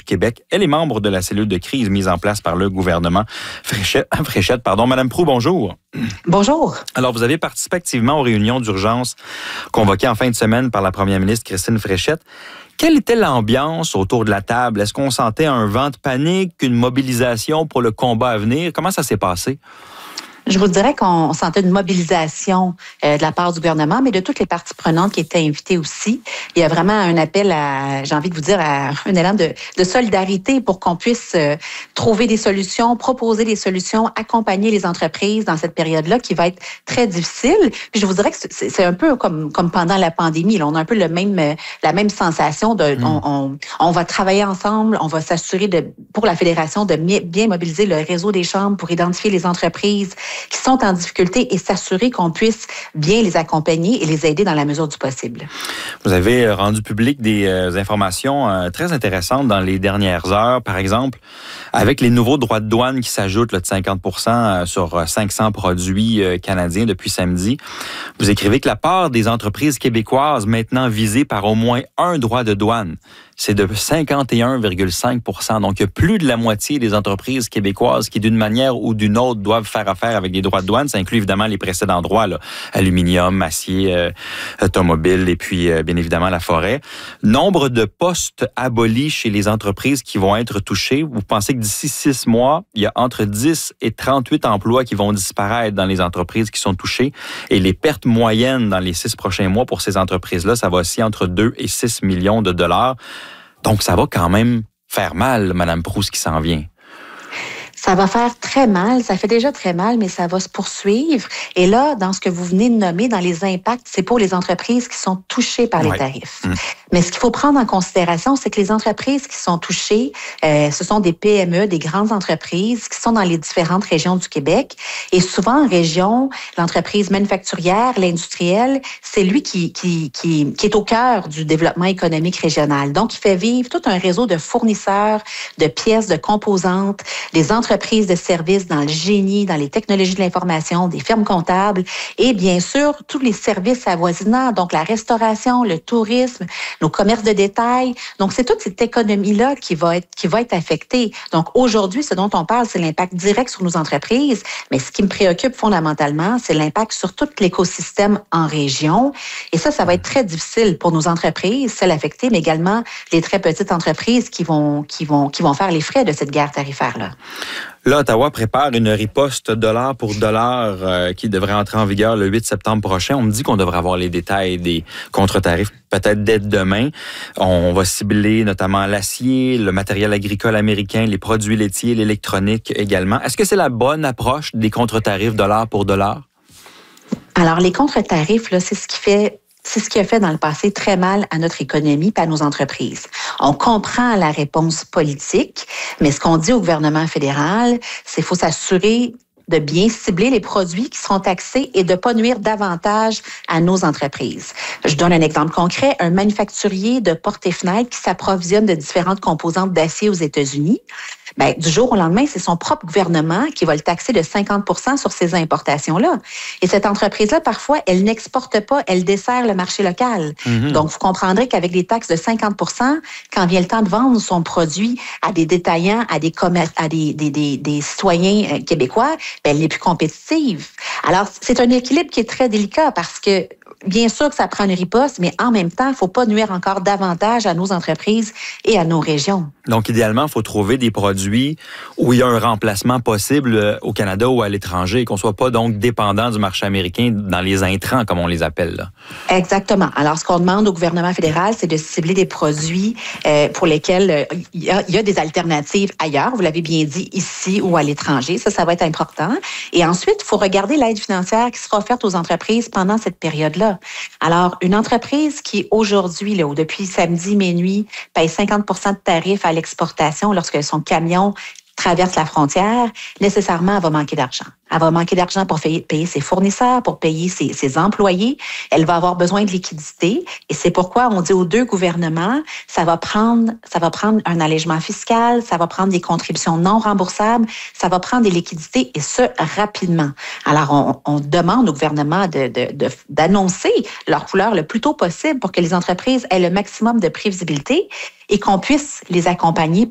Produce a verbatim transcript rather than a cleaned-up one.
du Québec. Elle est membre de la cellule de crise mise en place par le gouvernement Fréchette. Fréchette pardon. Madame Proulx, bonjour. Bonjour. Alors, vous avez participé activement aux réunions d'urgence convoquées en fin de semaine par la première ministre Christine Fréchette. Quelle était l'ambiance autour de la table? Est-ce qu'on sentait un vent de panique, une mobilisation pour le combat à venir? Comment ça s'est passé? Je vous dirais qu'on sentait une mobilisation euh, de la part du gouvernement, mais de toutes les parties prenantes qui étaient invitées aussi. Il y a vraiment un appel à, j'ai envie de vous dire, à un élan de, de solidarité pour qu'on puisse euh, trouver des solutions, proposer des solutions, accompagner les entreprises dans cette période-là qui va être très difficile. Puis je vous dirais que c'est, c'est un peu comme, comme pendant la pandémie. Là, on a un peu le même, la même sensation de, mmh. on, on, on va travailler ensemble, on va s'assurer de, pour la fédération de bien mobiliser le réseau des chambres pour identifier les entreprises qui sont en difficulté et s'assurer qu'on puisse bien les accompagner et les aider dans la mesure du possible. Vous avez rendu public des euh, informations euh, très intéressantes dans les dernières heures. Par exemple, avec les nouveaux droits de douane qui s'ajoutent là, de cinquante pour cent sur cinq cents produits euh, canadiens depuis samedi, vous écrivez que la part des entreprises québécoises maintenant visées par au moins un droit de douane, c'est de cinquante et un virgule cinq pour cent. Donc, il y a plus de la moitié des entreprises québécoises qui, d'une manière ou d'une autre, doivent faire affaire avec des droits de douane. Ça inclut évidemment les précédents droits, là, aluminium, acier, euh, automobile et puis, euh, bien évidemment, la forêt. Nombre de postes abolis chez les entreprises qui vont être touchés. Vous pensez que d'ici six mois, il y a entre dix et trente-huit emplois qui vont disparaître dans les entreprises qui sont touchées. Et les pertes moyennes dans les six prochains mois pour ces entreprises-là, ça va aussi entre deux et six millions de dollars. Donc, ça va quand même faire mal, Mme Proulx, qui s'en vient. Ça va faire très mal, ça fait déjà très mal, mais ça va se poursuivre. Et là, dans ce que vous venez de nommer, dans les impacts, c'est pour les entreprises qui sont touchées par les ouais. tarifs. Mmh. Mais ce qu'il faut prendre en considération, c'est que les entreprises qui sont touchées, euh, ce sont des P M E, des grandes entreprises qui sont dans les différentes régions du Québec. Et souvent, en région, l'entreprise manufacturière, l'industriel, c'est lui qui, qui, qui, qui est au cœur du développement économique régional. Donc, il fait vivre tout un réseau de fournisseurs, de pièces, de composantes, des entreprises entreprises de services dans le génie, dans les technologies de l'information, des firmes comptables et bien sûr tous les services avoisinants, donc la restauration, le tourisme, nos commerces de détail. Donc c'est toute cette économie-là qui va être qui va être affectée. Donc aujourd'hui, ce dont on parle, c'est l'impact direct sur nos entreprises, mais ce qui me préoccupe fondamentalement, c'est l'impact sur tout l'écosystème en région. Et ça, ça va être très difficile pour nos entreprises, celles affectées, mais également les très petites entreprises qui vont qui vont qui vont faire les frais de cette guerre tarifaire-là. Là, Ottawa prépare une riposte dollar pour dollar euh, qui devrait entrer en vigueur le huit septembre prochain. On me dit qu'on devrait avoir les détails des contre-tarifs peut-être dès demain. On va cibler notamment l'acier, le matériel agricole américain, les produits laitiers, l'électronique également. Est-ce que c'est la bonne approche des contre-tarifs dollar pour dollar? Alors, les contre-tarifs, là, c'est ce qui fait C'est ce qui a fait dans le passé très mal à notre économie et à nos entreprises. On comprend la réponse politique, mais ce qu'on dit au gouvernement fédéral, c'est qu'il faut s'assurer de bien cibler les produits qui seront taxés et de ne pas nuire davantage à nos entreprises. Je donne un exemple concret. Un manufacturier de portes et fenêtres qui s'approvisionne de différentes composantes d'acier aux États-Unis, ben, du jour au lendemain, c'est son propre gouvernement qui va le taxer de cinquante pour cent sur ces importations-là. Et cette entreprise-là, parfois, elle n'exporte pas, elle dessert le marché local. Mm-hmm. Donc, vous comprendrez qu'avec des taxes de cinquante pour cent, quand vient le temps de vendre son produit à des détaillants, à des commerces, à des, des, des, des citoyens québécois, ben, elle n'est plus compétitive. Alors, c'est un équilibre qui est très délicat parce que bien sûr que ça prend une riposte, mais en même temps, il ne faut pas nuire encore davantage à nos entreprises et à nos régions. Donc, idéalement, il faut trouver des produits où il y a un remplacement possible au Canada ou à l'étranger et qu'on ne soit pas donc dépendant du marché américain dans les intrants, comme on les appelle. Là. Exactement. Alors, ce qu'on demande au gouvernement fédéral, c'est de cibler des produits euh, pour lesquels euh, il, y a, il y a des alternatives ailleurs. Vous l'avez bien dit, ici ou à l'étranger. Ça, ça va être important. Et ensuite, il faut regarder l'aide financière qui sera offerte aux entreprises pendant cette période-là. Alors, une entreprise qui aujourd'hui, là, ou depuis samedi minuit, paye cinquante pour cent de tarifs à l'exportation lorsque son camion traverse la frontière, nécessairement, elle va manquer d'argent. Elle va manquer d'argent pour payer ses fournisseurs, pour payer ses, ses employés. Elle va avoir besoin de liquidité. Et c'est pourquoi on dit aux deux gouvernements, ça va prendre, ça va prendre un allègement fiscal, ça va prendre des contributions non remboursables, ça va prendre des liquidités et ce, rapidement. Alors, on, on demande au gouvernement de, de, de, d'annoncer leur couleur le plus tôt possible pour que les entreprises aient le maximum de prévisibilité et qu'on puisse les accompagner